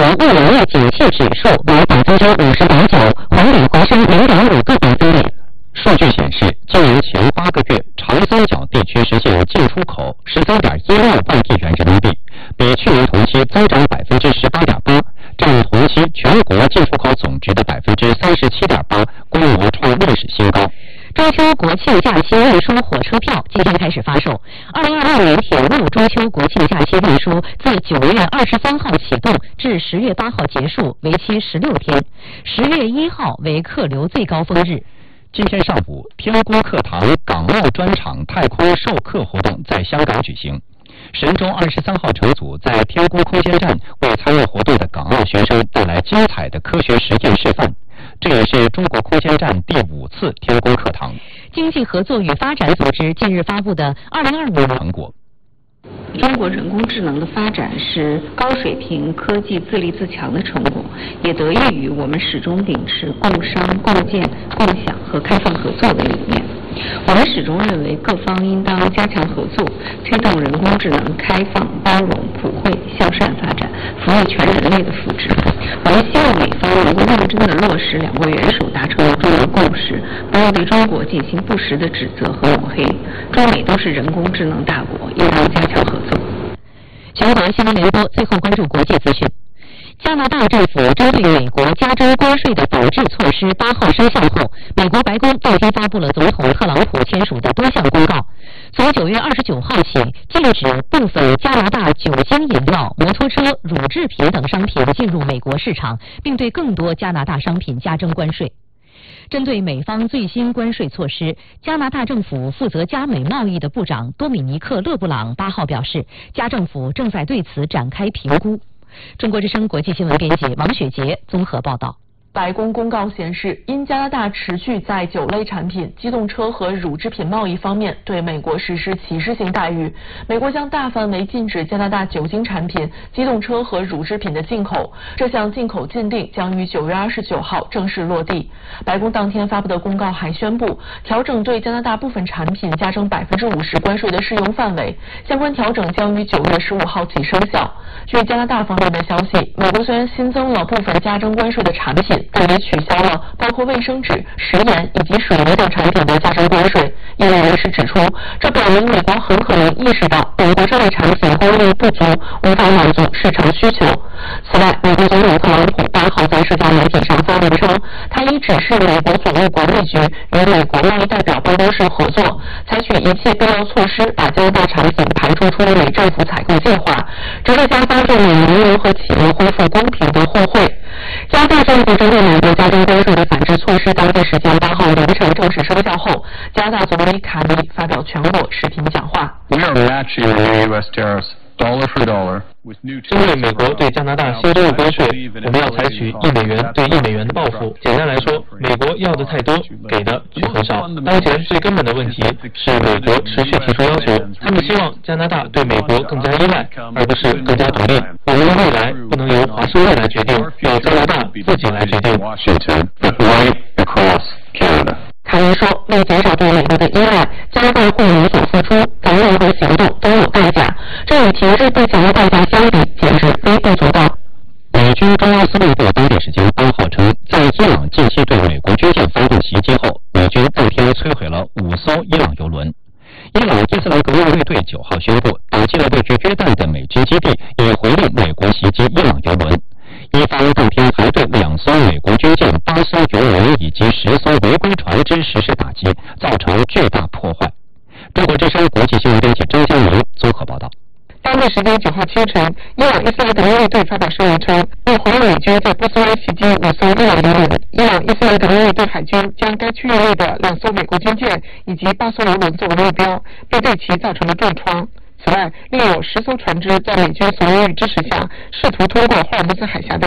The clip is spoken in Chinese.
物流业景气指数为50.9%，环比回升0.5个百分点。数据显示，今年前8个月，长三角地区实现净出口13.16万亿元人民币，比去年同期增长18.8%，占同期全国进出口总值的37.8%，规模创历史新高。中秋国庆假期运输火车票今天开始发售。2022年铁路中秋国庆假期运输自9月23号启动至10月8号结束，为期16天。10月1号为客流最高峰日。今天上午，天宫课堂港澳专场太空授课活动在香港举行。神舟23号乘组在天宫空间站为参与活动的港澳学生带来精彩的科学实验示范。这也是中国空间站第5次天宫课堂。经济合作与发展组织近日发布的2025年成果。 中国人工智能的发展是高水平科技自立自强的成果，也得益于我们始终秉持共商、共建、共享和开放合作的理念。我们始终认为各方应当加强合作，推动人工智能开放、包容、普惠、向善发展，服务全人类的福祉。我们希望美方能够认真地落实两国元首达成的中俄共识，不要对中国进行不实的指责和抹黑。中美都是人工智能大国，应当加强合作。 全国新闻联播最后关注国际资讯。加拿大政府针对美国加征关税的反制措施8号生效后，美国白宫当天发布了总统特朗普签署的多项公告。从9月29号起，禁止部分加拿大酒精饮料、摩托车、乳制品等商品进入美国市场，并对更多加拿大商品加征关税。针对美方最新关税措施，加拿大政府负责加美贸易的部长多米尼克·勒布朗8号表示，加政府正在对此展开评估。中国之声国际新闻编辑王雪杰综合报道。 白宫公告显示，因加拿大持续在酒类产品、机动车和乳制品贸易方面对美国实施歧视性待遇，美国将大范围禁止加拿大酒精产品、机动车和乳制品的进口。这项进口禁令将于9月29号正式落地。白宫当天发布的公告还宣布，调整对加拿大部分产品加征50%关税的适用范围，相关调整将于9月15号起生效。据加拿大方面的消息，美国虽然新增了部分加征关税的产品，但也取消了包括卫生纸、食盐以及水泥等产品的加征关税。业内人士指出，这表明美国很可能意识到美国这类产品供应不足，无法满足市场需求。此外，美国总统特朗普8号在社交媒体上发文称，他已指示美国总务国内局与美国贸易代表办公室合作，采取一切必要措施，把加拿大产品排除出美政府采购计划，这将帮助美农民和企业恢复公平的互惠。加拿大政府针对美国加征关税的反制措施，当地时间8号凌晨正式生效后，加拿大总理卡尼发表全国视频讲话。 We are matching the U.S. tariffs dollar for dollar. 针对美国对加拿大新增的关税，我们要采取1美元对1美元的报复。简单来说，美国要的太多，给的却很少。当前最根本的问题是美国持续提出要求，他们希望加拿大对美国更加依赖，而不是更加独立。我们的未来不能由华盛顿来决定，要加拿大自己来决定。 卡尼说，为减少对美国的依赖，加拿大会有所付出，但任何行动都有代价，这与停滞不前的代价相比，简直微不足道。美军中央司令部当地时间8号称，在伊朗近期对美国军舰发动袭击后，美军当天摧毁了5艘伊朗油轮。伊朗伊斯兰革命卫队9号宣布，打击了位置约旦的美军基地，以回应美国袭击伊朗油轮。伊方当天还对2艘美国军舰、8艘油轮以及10艘违规船只实施打击，造成巨大破坏。中国之声国际新闻编辑张江明综合报道。当地时间9号清晨，伊朗伊斯兰革命卫队发表声明称，为回应美军在波斯湾袭击5艘伊朗油轮，伊朗伊斯兰革命卫队海军将该区域内的2艘美国军舰以及8艘油轮作为目标，并对其造成了重创。此外，另有10艘船只在美军所有支持下，试图通过霍尔木兹海峡的